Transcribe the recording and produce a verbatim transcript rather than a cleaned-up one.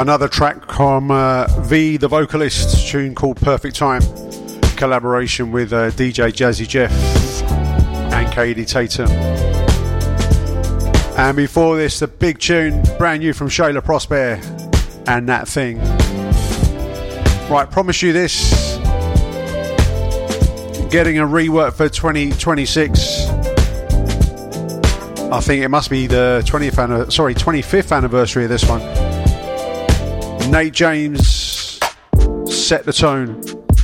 Another track from uh, V, the vocalist, tune called Perfect Time, collaboration with uh, D J Jazzy Jeff and Katie Tatum. And before this, the big tune, brand new from Shayla Prosper and That Thing. Right, promise you this, getting a rework for twenty twenty-six. I think it must be the twentieth, sorry, twenty-fifth anniversary of this one. Nate James set the tone.